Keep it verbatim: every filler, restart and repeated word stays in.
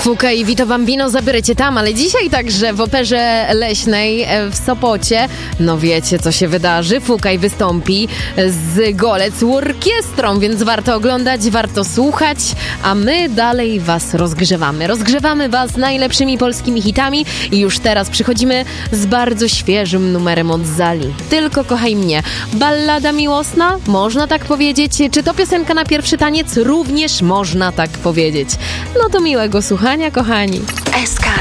Fuka i Vito Bambino, zabierecie tam, ale dzisiaj także w Operze Leśnej w Sopocie, no wiecie co się wydarzy, Fukaj wystąpi z Golec orkiestrą, więc warto oglądać, warto słuchać, a my dalej was rozgrzewamy. Rozgrzewamy was najlepszymi polskimi hitami i już teraz przychodzimy z bardzo świeżym numerem od Zali. Tylko kochaj mnie. Ballada miłosna? Można tak powiedzieć. Czy to piosenka na pierwszy taniec? Również można tak powiedzieć. No to miłego słuchania, kochani. S K